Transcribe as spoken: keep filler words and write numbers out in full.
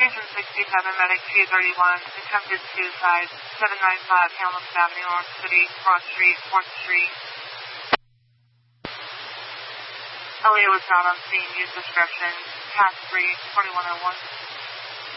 Station sixty-seven, medic two thirty-one, attempted suicide, seven ninety-five Hamilton Avenue, Orange City, Cross Street, fourth Street. Elliot was not on scene, use discretion, task three, twenty-one oh one.